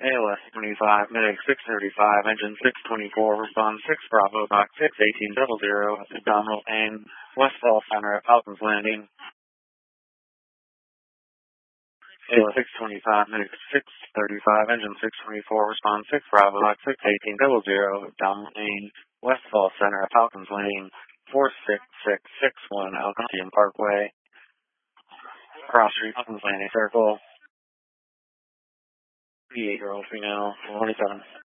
ALS 25, medic 635, engine 624, respond 6 Bravo, box 61800, abdominal pain, Westfall Center at Falcons Landing. ALS 625, medic 635, engine 624, respond 6 Bravo, box 61800, abdominal pain, Westfall Center at Falcons Landing, 46661 Algonquian Parkway, Cross Street, Falcons Landing Circle. 8-year-old female, 27.